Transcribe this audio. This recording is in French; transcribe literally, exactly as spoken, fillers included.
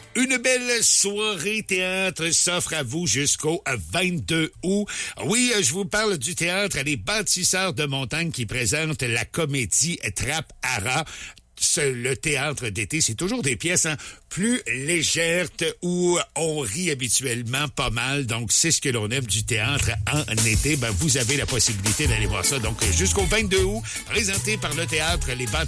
Une belle soirée théâtre s'offre à vous jusqu'au vingt-deux août. Oui, je vous parle du théâtre Les Bâtisseurs de Montagne qui présente la comédie Trappe à rats. Le théâtre d'été, c'est toujours des pièces hein, plus légères où on rit habituellement pas mal. Donc, c'est ce que l'on aime du théâtre en été. Ben, vous avez la possibilité d'aller voir ça. Donc, jusqu'au vingt-deux août, présenté par le théâtre Les Bâtisseurs